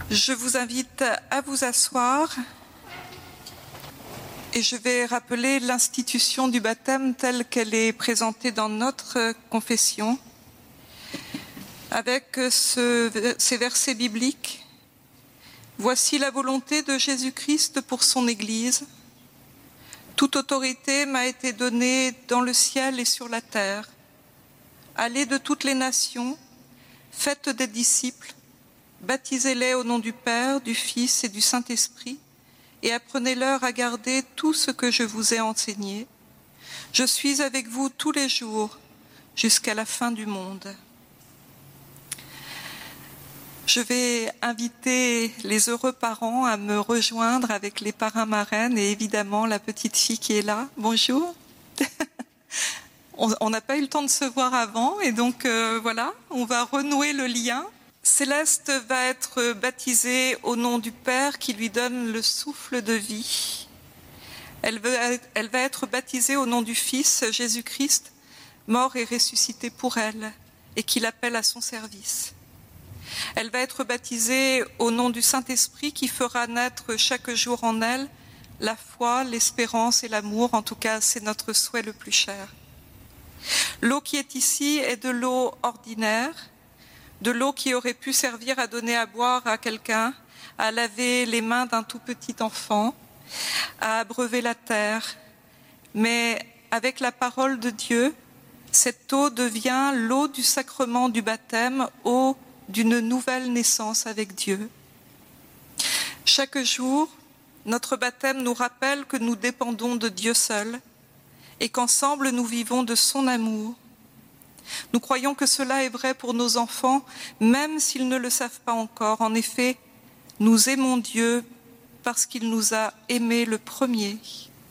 Je vous invite à vous asseoir et je vais rappeler l'institution du baptême telle qu'elle est présentée dans notre confession avec ces versets bibliques. Voici la volonté de Jésus-Christ pour son Église. Toute autorité m'a été donnée dans le ciel et sur la terre. Allez de toutes les nations, faites des disciples, baptisez-les au nom du Père, du Fils et du Saint-Esprit, et apprenez-leur à garder tout ce que je vous ai enseigné. Je suis avec vous tous les jours, jusqu'à la fin du monde. Je vais inviter les heureux parents à me rejoindre avec les parrains marraines et évidemment la petite fille qui est là. Bonjour. On n'a pas eu le temps de se voir avant et donc voilà, on va renouer le lien. Céleste va être baptisée au nom du Père qui lui donne le souffle de vie. Elle va être baptisée au nom du Fils Jésus-Christ, mort et ressuscité pour elle et qui l'appelle à son service. Elle va être baptisée au nom du Saint-Esprit qui fera naître chaque jour en elle la foi, l'espérance et l'amour. En tout cas, c'est notre souhait le plus cher. L'eau qui est ici est de l'eau ordinaire, de l'eau qui aurait pu servir à donner à boire à quelqu'un, à laver les mains d'un tout petit enfant, à abreuver la terre. Mais avec la parole de Dieu, cette eau devient l'eau du sacrement du baptême, eau d'une nouvelle naissance avec Dieu. Chaque jour, notre baptême nous rappelle que nous dépendons de Dieu seul et qu'ensemble nous vivons de son amour. Nous croyons que cela est vrai pour nos enfants, même s'ils ne le savent pas encore. En effet, nous aimons Dieu parce qu'il nous a aimés le premier.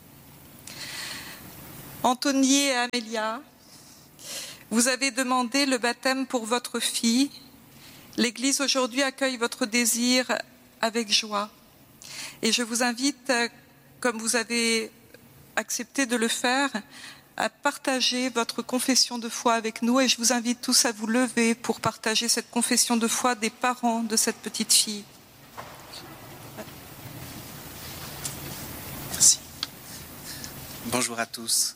Anthony et Amélia, vous avez demandé le baptême pour votre fille. L'Église aujourd'hui accueille votre désir avec joie. Et je vous invite, comme vous avez accepté de le faire, à partager votre confession de foi avec nous. Et je vous invite tous à vous lever pour partager cette confession de foi des parents de cette petite fille. Merci. Bonjour à tous.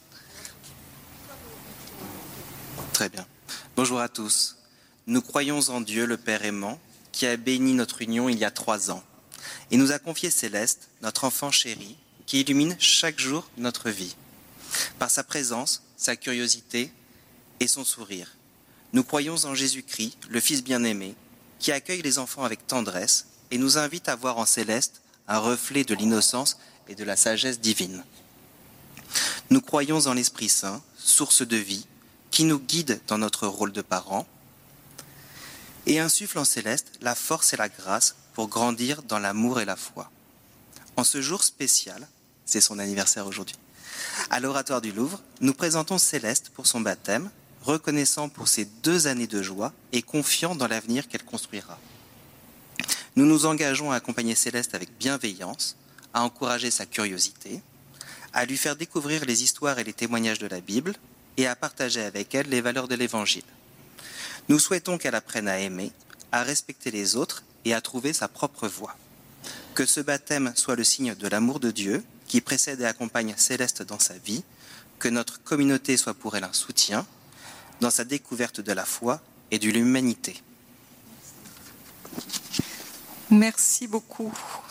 Très bien. Bonjour à tous. Nous croyons en Dieu, le Père aimant, qui a béni notre union il y a 3 ans, et nous a confié Céleste, notre enfant chéri, qui illumine chaque jour notre vie, par sa présence, sa curiosité et son sourire. Nous croyons en Jésus-Christ, le Fils bien-aimé, qui accueille les enfants avec tendresse et nous invite à voir en Céleste un reflet de l'innocence et de la sagesse divine. Nous croyons en l'Esprit Saint, source de vie, qui nous guide dans notre rôle de parents, et insuffle en Céleste la force et la grâce pour grandir dans l'amour et la foi. En ce jour spécial, c'est son anniversaire aujourd'hui, à l'Oratoire du Louvre, nous présentons Céleste pour son baptême, reconnaissant pour ses 2 années de joie et confiant dans l'avenir qu'elle construira. Nous nous engageons à accompagner Céleste avec bienveillance, à encourager sa curiosité, à lui faire découvrir les histoires et les témoignages de la Bible et à partager avec elle les valeurs de l'Évangile. Nous souhaitons qu'elle apprenne à aimer, à respecter les autres et à trouver sa propre voie. Que ce baptême soit le signe de l'amour de Dieu qui précède et accompagne Céleste dans sa vie, que notre communauté soit pour elle un soutien dans sa découverte de la foi et de l'humanité. Merci beaucoup.